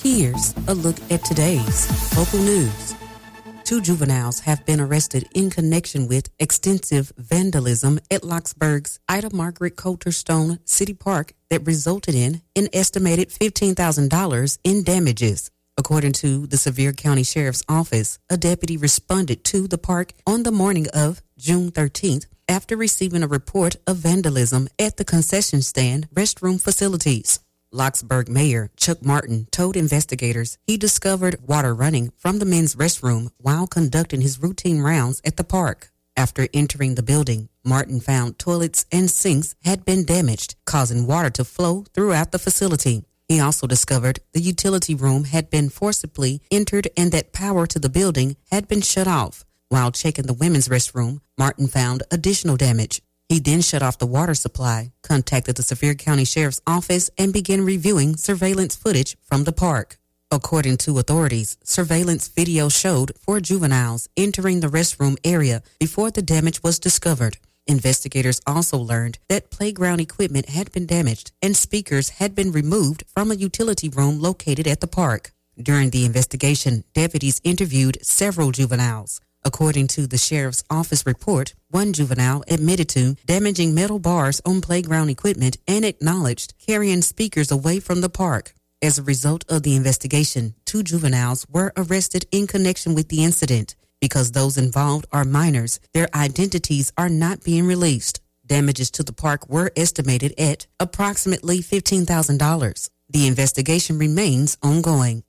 Here's a look at today's local news. 2 juveniles have been arrested in connection with extensive vandalism at Locksburg's Ida Margaret Coulter Stone City Park that resulted in an estimated $15,000 in damages. According to the Sevier County Sheriff's Office, a deputy responded to the park on the morning of June 13th after receiving a report of vandalism at the concession stand restroom facilities. Locksburg Mayor Chuck Martin told investigators he discovered water running from the men's restroom while conducting his routine rounds at the park. After entering the building, Martin found toilets and sinks had been damaged, causing water to flow throughout the facility. He also discovered the utility room had been forcibly entered and that power to the building had been shut off. While checking the women's restroom, Martin found additional damage. He then shut off the water supply, contacted the Sevier County Sheriff's Office, and began reviewing surveillance footage from the park. According to authorities, surveillance video showed 4 juveniles entering the restroom area before the damage was discovered. Investigators also learned that playground equipment had been damaged and speakers had been removed from a utility room located at the park. During the investigation, deputies interviewed several juveniles. According to the Sheriff's Office report, 1 juvenile admitted to damaging metal bars on playground equipment and acknowledged carrying speakers away from the park. As a result of the investigation, 2 juveniles were arrested in connection with the incident. Because those involved are minors, their identities are not being released. Damages to the park were estimated at approximately $15,000. The investigation remains ongoing.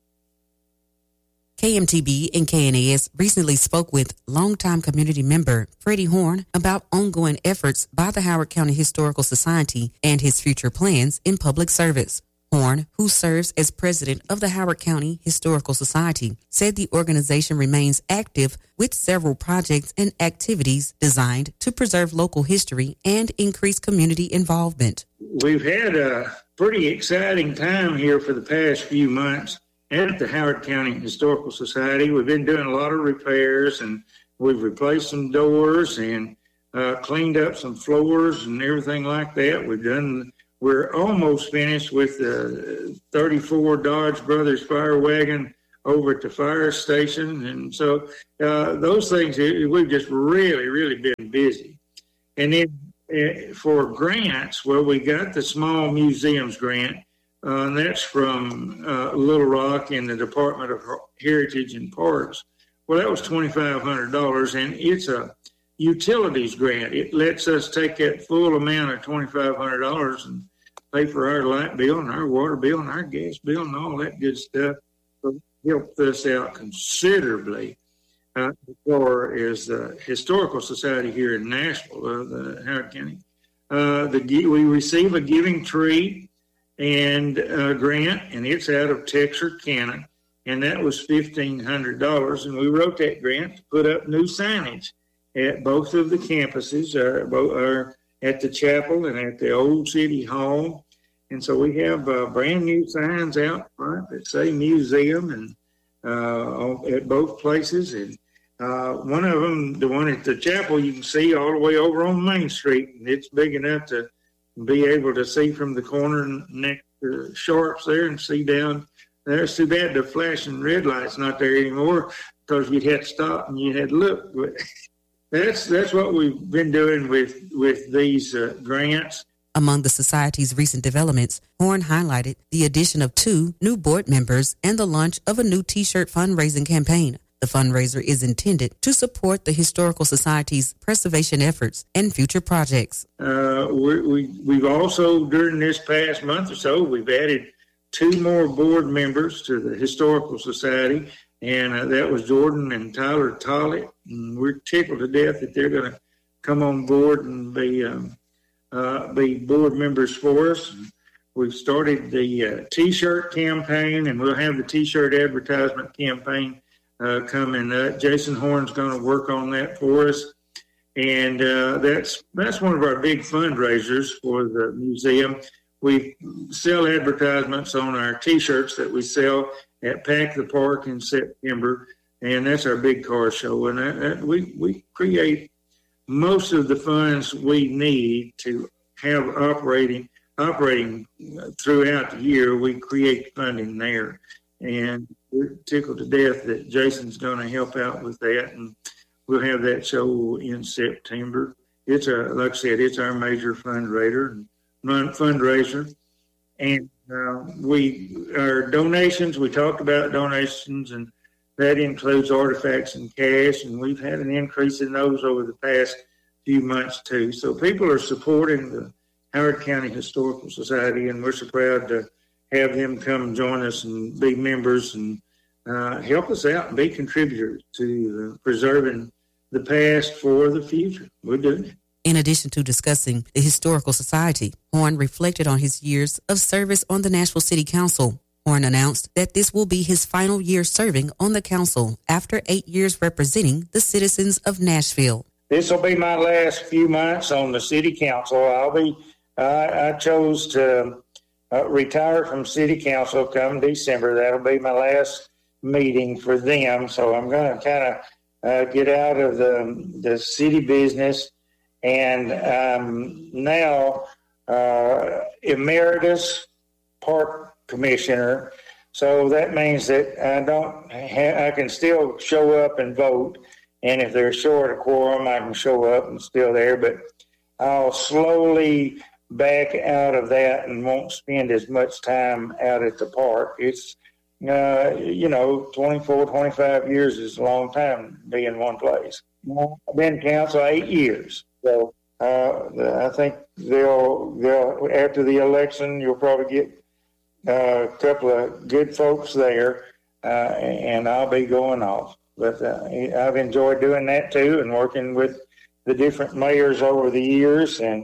KMTB and KNAS recently spoke with longtime community member Freddie Horn about ongoing efforts by the Howard County Historical Society and his future plans in public service. Horn, who serves as president of the Howard County Historical Society, said the organization remains active with several projects and activities designed to preserve local history and increase community involvement. We've had a pretty exciting time here for the past few months at the Howard County Historical Society. We've been doing a lot of repairs, and we've replaced some doors and cleaned up some floors and everything like that. We're almost finished with the 34 Dodge Brothers fire wagon over at the fire station. And so those things, we've just really been busy. And then for grants, well, we got the Small Museums grant. And that's from Little Rock in the Department of Heritage and Parks. Well, that was $2,500, and it's a utilities grant. It lets us take that full amount of $2,500 and pay for our light bill and our water bill and our gas bill and all that good stuff. So it helped us out considerably as far as the Historical Society here in Nashville, the Howard County. We receive a Giving Tree and grant, and it's out of Texarkana, and that was $1,500. And we wrote that grant to put up new signage at both of the campuses, at the chapel and at the old city hall. And so we have brand new signs out front that say museum and at both places. And one of them, the one at the chapel, you can see all the way over on Main Street, and it's big enough to be able to see from the corner next to Sharps there and see down there. It's too bad the flashing red light's not there anymore, because you'd have to stop and you had to look. But that's what we've been doing with these grants. Among the Society's recent developments, Horn highlighted the addition of 2 new board members and the launch of a new T-shirt fundraising campaign. The fundraiser is intended to support the Historical Society's preservation efforts and future projects. We've also, during this past month or so, we've added 2 more board members to the Historical Society, and that was Jordan and Tyler Tollett. And we're tickled to death that they're going to come on board and be board members for us. We've started the T-shirt campaign, and we'll have the T-shirt advertisement campaign coming up. Jason Horn's going to work on that for us, and that's one of our big fundraisers for the museum. We sell advertisements on our T-shirts that we sell at Pack the Park in September, and that's our big car show. And we create most of the funds we need to have operating operating throughout the year, we create funding there. And we're tickled to death that Jason's going to help out with that. And we'll have that show in September. It's like I said, it's our major fundraiser. And our donations, we talked about donations, and that includes artifacts and cash. And we've had an increase in those over the past few months too. So people are supporting the Howard County Historical Society, and we're so proud to have them come join us and be members and help us out and be contributors to preserving the past for the future. We're doing it. In addition to discussing the Historical Society, Horn reflected on his years of service on the Nashville City Council. Horn announced that this will be his final year serving on the council after 8 years representing the citizens of Nashville. This will be my last few months on the City Council. I chose to retire from City Council come December. That'll be my last meeting for them. So I'm going to kind of get out of the city business. And now emeritus park commissioner. So that means that I can still show up and vote. And if they're short a quorum, I can show up and still there. But I'll slowly back out of that and won't spend as much time out at the park. It's, 24, 25 years is a long time to be in one place. I've been council 8 years. So I think they'll after the election, you'll probably get a couple of good folks there, and I'll be going off. But I've enjoyed doing that too, and working with the different mayors over the years, and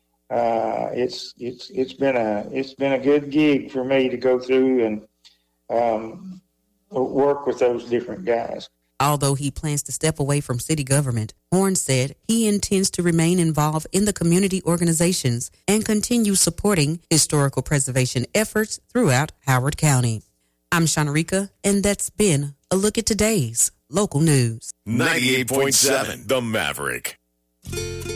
it's been a good gig for me to go through and work with those different guys. Although he plans to step away from city government, Horn said he intends to remain involved in the community organizations and continue supporting historical preservation efforts throughout Howard County. I'm Shanarika, and that's been a look at today's local news. 98.7 The Maverick.